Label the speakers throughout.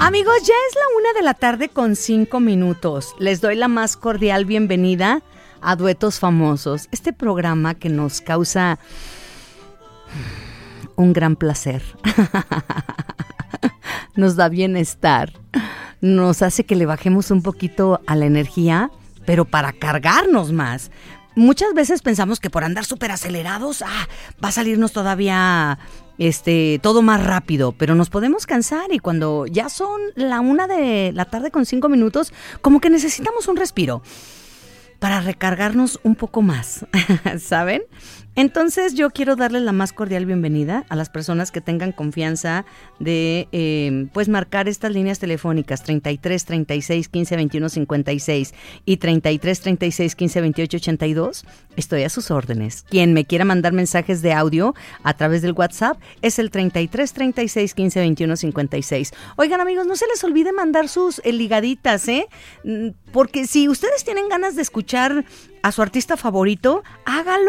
Speaker 1: Amigos, ya es la 1:05 p.m. Les doy la más cordial bienvenida a Duetos Famosos, este programa que nos causa un gran placer. Nos da bienestar, nos hace que le bajemos un poquito a la energía, pero para cargarnos más. Muchas veces pensamos que por andar súper acelerados, va a salirnos todavía todo más rápido, pero nos podemos cansar y cuando ya son la 1:05 p.m, como que necesitamos un respiro para recargarnos un poco más, ¿saben? Entonces yo quiero darles la más cordial bienvenida a las personas que tengan confianza de pues marcar estas líneas telefónicas 33 36 15 21 56 y 33 36 15 28 82. Estoy a sus órdenes. Quien me quiera mandar mensajes de audio a través del WhatsApp es el 33 36 15 21 56. Oigan, amigos, no se les olvide mandar sus ligaditas, porque si ustedes tienen ganas de escuchar a su artista favorito, hágalo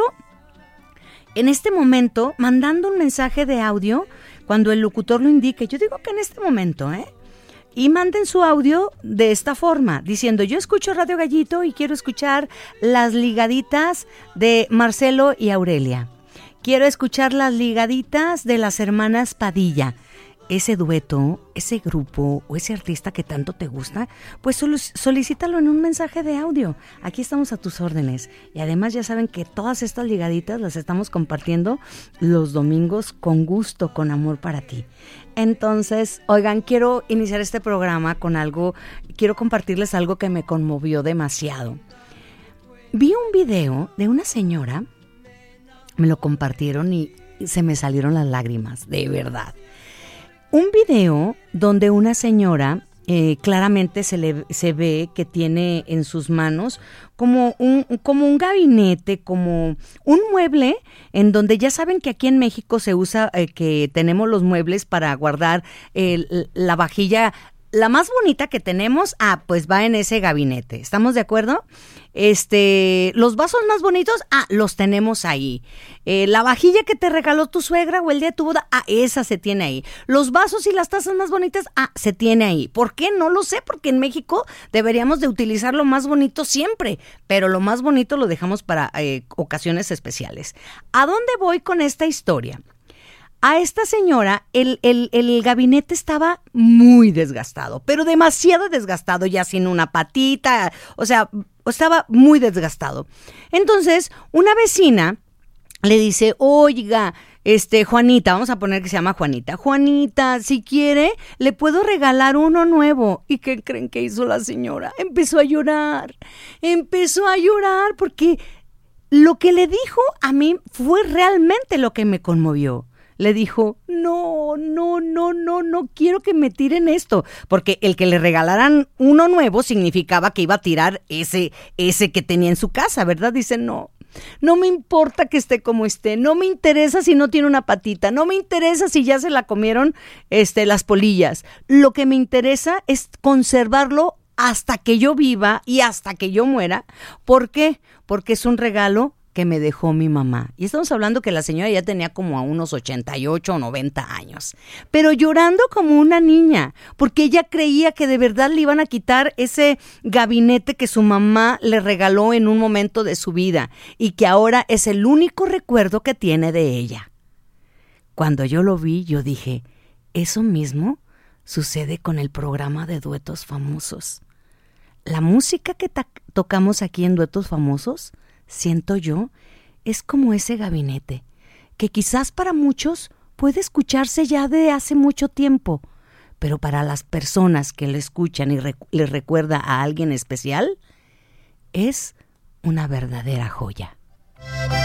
Speaker 1: en este momento, mandando un mensaje de audio cuando el locutor lo indique. Yo digo que en este momento, y manden su audio de esta forma, diciendo: yo escucho Radio Gallito y quiero escuchar las ligaditas de Marcelo y Aurelia. Quiero escuchar las ligaditas de las hermanas Padilla. Ese dueto, ese grupo o ese artista que tanto te gusta, pues solicítalo en un mensaje de audio. Aquí estamos a tus órdenes. Y además ya saben que todas estas ligaditas las estamos compartiendo los domingos con gusto, con amor para ti. Entonces, oigan, quiero iniciar este programa con algo, quiero compartirles algo que me conmovió demasiado. Vi un video de una señora, me lo compartieron y se me salieron las lágrimas, de verdad. Un video donde una señora claramente se ve que tiene en sus manos como un gabinete, como un mueble, en donde ya saben que aquí en México se usa, que tenemos los muebles para guardar la vajilla. La más bonita que tenemos, pues va en ese gabinete. ¿Estamos de acuerdo? Los vasos más bonitos, los tenemos ahí. La vajilla que te regaló tu suegra o el día de tu boda, esa se tiene ahí. Los vasos y las tazas más bonitas, se tiene ahí. ¿Por qué? No lo sé, porque en México deberíamos de utilizar lo más bonito siempre, pero lo más bonito lo dejamos para ocasiones especiales. ¿A dónde voy con esta historia? A esta señora, el gabinete estaba muy desgastado, pero demasiado desgastado, ya sin una patita, o sea, estaba muy desgastado. Entonces, una vecina le dice: oiga, Juanita, vamos a poner que se llama Juanita. Juanita, si quiere, le puedo regalar uno nuevo. ¿Y qué creen que hizo la señora? Empezó a llorar porque lo que le dijo a mí fue realmente lo que me conmovió. Le dijo: no quiero que me tiren esto, porque el que le regalaran uno nuevo significaba que iba a tirar ese que tenía en su casa, ¿verdad? Dice: no me importa que esté como esté, no me interesa si no tiene una patita, no me interesa si ya se la comieron las polillas, lo que me interesa es conservarlo hasta que yo viva y hasta que yo muera. ¿Por qué? Porque es un regalo que me dejó mi mamá. Y estamos hablando que la señora ya tenía como a unos 88 o 90 años. Pero llorando como una niña, porque ella creía que de verdad le iban a quitar ese gabinete que su mamá le regaló en un momento de su vida y que ahora es el único recuerdo que tiene de ella. Cuando yo lo vi, yo dije: eso mismo sucede con el programa de Duetos Famosos. La música que tocamos aquí en Duetos Famosos, siento yo, es como ese gabinete, que quizás para muchos puede escucharse ya de hace mucho tiempo, pero para las personas que le escuchan y les recuerda a alguien especial, es una verdadera joya.